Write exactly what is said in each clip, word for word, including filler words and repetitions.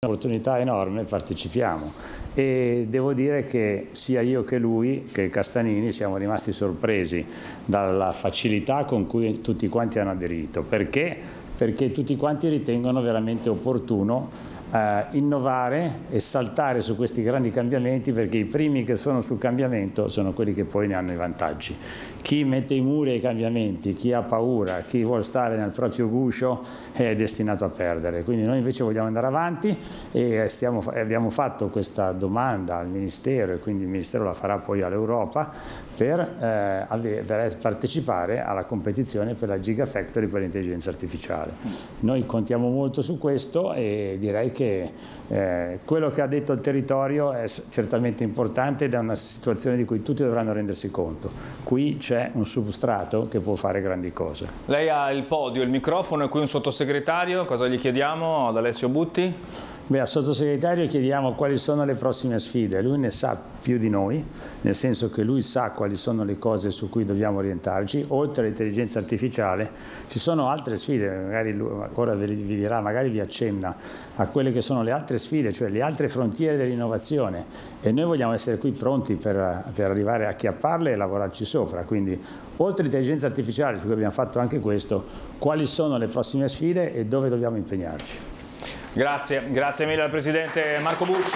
Un'opportunità enorme, partecipiamo e devo dire che sia io che lui, che Castanini, siamo rimasti sorpresi dalla facilità con cui tutti quanti hanno aderito. Perché? Perché tutti quanti ritengono veramente opportuno eh, innovare e saltare su questi grandi cambiamenti, perché i primi che sono sul cambiamento sono quelli che poi ne hanno i vantaggi. Chi mette i muri ai cambiamenti, chi ha paura, chi vuole stare nel proprio guscio è destinato a perdere. Quindi noi invece vogliamo andare avanti e stiamo, abbiamo fatto questa domanda al Ministero, e quindi il Ministero la farà poi all'Europa per, eh, per partecipare alla competizione per la Gigafactory per l'intelligenza artificiale. Noi contiamo molto su questo e direi che eh, quello che ha detto il territorio è certamente importante ed è una situazione di cui tutti dovranno rendersi conto. Qui c'è un substrato che può fare grandi cose. Lei ha il podio, il microfono, e qui un sottosegretario. Cosa gli chiediamo ad Alessio Butti? Beh, al sottosegretario chiediamo quali sono le prossime sfide. Lui ne sa più di noi, nel senso che lui sa quali sono le cose su cui dobbiamo orientarci. Oltre all'intelligenza artificiale ci sono altre sfide, magari lui, ora vi dirà, magari vi accenna a quelle che sono le altre sfide, cioè le altre frontiere dell'innovazione, e noi vogliamo essere qui pronti per, per arrivare a acchiapparle e lavorarci sopra. Quindi oltre all'intelligenza artificiale, su cui abbiamo fatto anche questo, quali sono le prossime sfide e dove dobbiamo impegnarci. Grazie, grazie mille al Presidente Marco Bucci.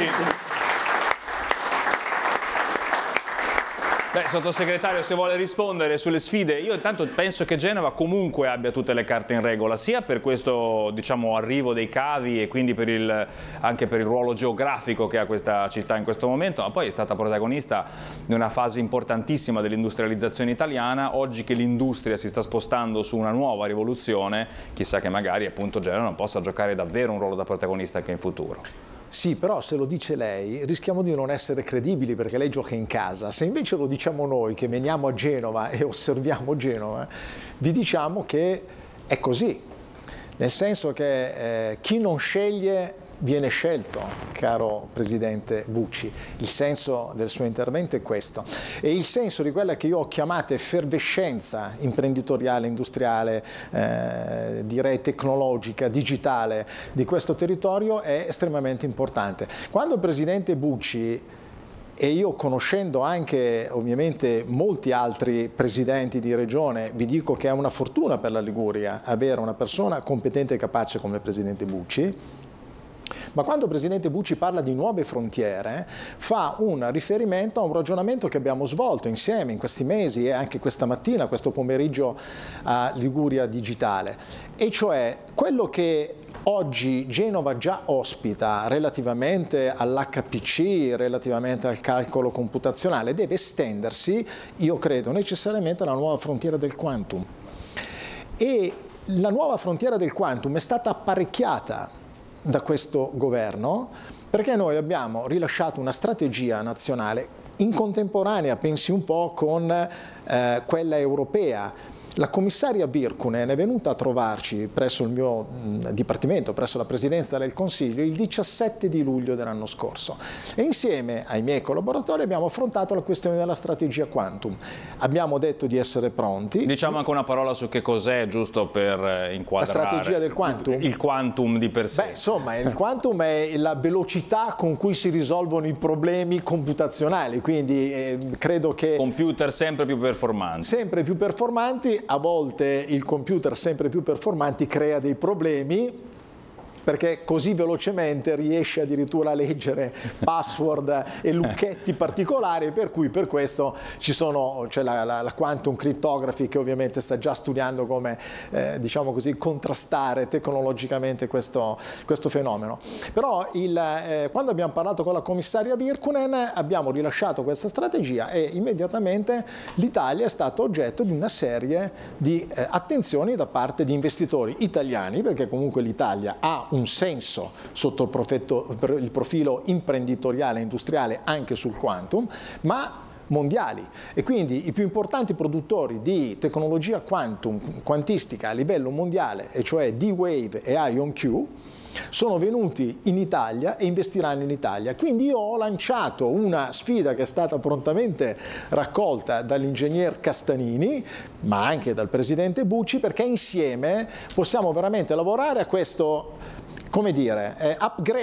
Beh, Sottosegretario, se vuole rispondere sulle sfide, io intanto penso che Genova comunque abbia tutte le carte in regola, sia per questo, diciamo, arrivo dei cavi e quindi per il, anche per il ruolo geografico che ha questa città in questo momento, ma poi è stata protagonista di una fase importantissima dell'industrializzazione italiana. Oggi che l'industria si sta spostando su una nuova rivoluzione, chissà che magari appunto Genova possa giocare davvero un ruolo da protagonista anche in futuro. Sì, però se lo dice lei rischiamo di non essere credibili, perché lei gioca in casa. Se invece lo diciamo noi, che veniamo a Genova e osserviamo Genova, vi diciamo che è così. Nel senso che eh, chi non sceglie viene scelto, caro Presidente Bucci. Il senso del suo intervento è questo. E il senso di quella che io ho chiamato effervescenza imprenditoriale, industriale, eh, direi tecnologica, digitale di questo territorio è estremamente importante. Quando il Presidente Bucci, e io conoscendo anche ovviamente molti altri presidenti di regione, vi dico che è una fortuna per la Liguria avere una persona competente e capace come il Presidente Bucci. Ma quando il Presidente Bucci parla di nuove frontiere, fa un riferimento a un ragionamento che abbiamo svolto insieme in questi mesi e anche questa mattina, questo pomeriggio a Liguria Digitale, e cioè quello che oggi Genova già ospita relativamente all'H P C, relativamente al calcolo computazionale, deve estendersi, io credo, necessariamente alla nuova frontiera del quantum. E la nuova frontiera del quantum è stata apparecchiata da questo governo, perché noi abbiamo rilasciato una strategia nazionale in contemporanea, pensi un po', con eh, quella europea. La commissaria Virkkunen è venuta a trovarci presso il mio mh, dipartimento, presso la Presidenza del Consiglio, il diciassette di luglio dell'anno scorso, e insieme ai miei collaboratori abbiamo affrontato la questione della strategia quantum. Abbiamo detto di essere pronti. Diciamo anche una parola su che cos'è, giusto per inquadrare. La strategia del quantum? Il quantum di per sé. Beh, insomma, il quantum è la velocità con cui si risolvono i problemi computazionali, quindi eh, credo che... Computer sempre più performanti. Sempre più performanti. A volte il computer sempre più performanti crea dei problemi, perché così velocemente riesce addirittura a leggere password e lucchetti particolari, per cui per questo ci sono, c'è la, la, la quantum cryptography, che ovviamente sta già studiando come eh, diciamo così, contrastare tecnologicamente questo, questo fenomeno. Però il, eh, quando abbiamo parlato con la commissaria Virkkunen abbiamo rilasciato questa strategia e immediatamente l'Italia è stata oggetto di una serie di eh, attenzioni da parte di investitori italiani, perché comunque l'Italia ha un senso sotto il, profetto, il profilo imprenditoriale e industriale anche sul quantum, ma mondiali, e quindi i più importanti produttori di tecnologia quantum, quantistica a livello mondiale, e cioè D-Wave e IonQ, sono venuti in Italia e investiranno in Italia. Quindi io ho lanciato una sfida che è stata prontamente raccolta dall'ingegner Castanini, ma anche dal Presidente Bucci, perché insieme possiamo veramente lavorare a questo, come dire, upgrade